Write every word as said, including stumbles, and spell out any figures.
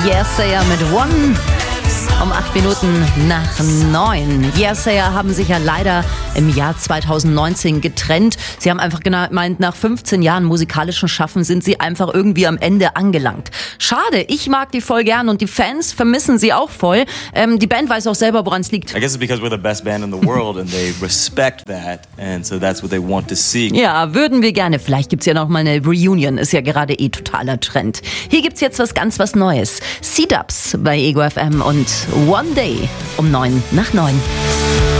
Yesayer mit One. Um acht Minuten nach neun. Yesayer haben sich ja leider im Jahr zweitausendneunzehn getrennt. Sie haben einfach gemeint, nach fünfzehn Jahren musikalischen Schaffen sind sie einfach irgendwie am Ende angelangt. Schade, ich mag die voll gern und die Fans vermissen sie auch voll. Ähm, die Band weiß auch selber, woran es liegt. I guess it's because we're the best band in the world and they respect that and so that's what they want to see. Ja, würden wir gerne. Vielleicht gibt's ja noch mal eine Reunion, ist ja gerade eh totaler Trend. Hier gibt's jetzt was ganz was Neues. C-Dubs bei Ego F M und One Day um neun nach neun.